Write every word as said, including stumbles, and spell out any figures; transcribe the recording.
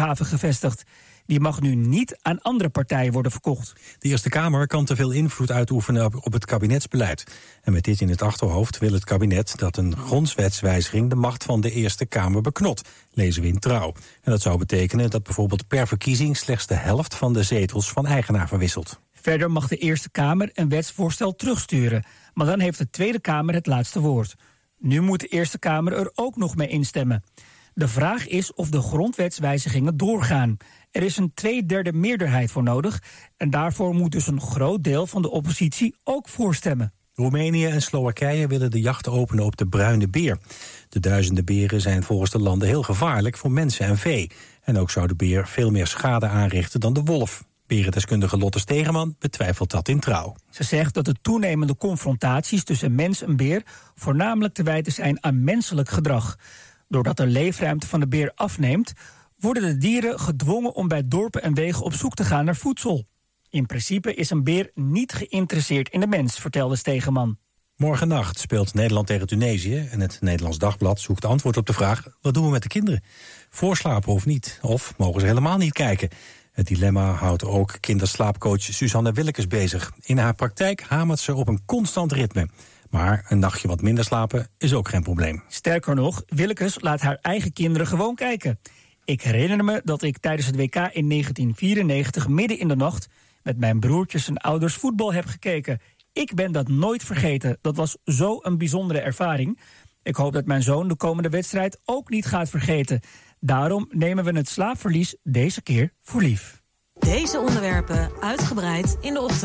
luchthaven gevestigd. Die mag nu niet aan andere partijen worden verkocht. De Eerste Kamer kan te veel invloed uitoefenen op het kabinetsbeleid. En met dit in het achterhoofd wil het kabinet dat een grondwetswijziging de macht van de Eerste Kamer beknot, lezen we in Trouw. En dat zou betekenen dat bijvoorbeeld per verkiezing slechts de helft van de zetels van eigenaar verwisselt. Verder mag de Eerste Kamer een wetsvoorstel terugsturen, maar dan heeft de Tweede Kamer het laatste woord. Nu moet de Eerste Kamer er ook nog mee instemmen. De vraag is of de grondwetswijzigingen doorgaan. Er is een tweederde meerderheid voor nodig en daarvoor moet dus een groot deel van de oppositie ook voorstemmen. Roemenië en Slowakije willen de jacht openen op de bruine beer. De duizenden beren zijn volgens de landen heel gevaarlijk voor mensen en vee. En ook zou de beer veel meer schade aanrichten dan de wolf. Berendeskundige Lotte Stegeman betwijfelt dat in Trouw. Ze zegt dat de toenemende confrontaties tussen mens en beer voornamelijk te wijten zijn aan menselijk gedrag. Doordat de leefruimte van de beer afneemt, worden de dieren gedwongen om bij dorpen en wegen op zoek te gaan naar voedsel. In principe is een beer niet geïnteresseerd in de mens, vertelde Stegeman. Morgennacht speelt Nederland tegen Tunesië en het Nederlands Dagblad zoekt antwoord op de vraag: wat doen we met de kinderen? Voorslapen of niet? Of mogen ze helemaal niet kijken? Het dilemma houdt ook kinderslaapcoach Suzanne Willekes bezig. In haar praktijk hamert ze op een constant ritme. Maar een nachtje wat minder slapen is ook geen probleem. Sterker nog, Willekes laat haar eigen kinderen gewoon kijken. Ik herinner me dat ik tijdens het W K in negentien vierennegentig midden in de nacht met mijn broertjes en ouders voetbal heb gekeken. Ik ben dat nooit vergeten. Dat was zo een bijzondere ervaring. Ik hoop dat mijn zoon de komende wedstrijd ook niet gaat vergeten. Daarom nemen we het slaapverlies deze keer voor lief. Deze onderwerpen uitgebreid in de ochtend.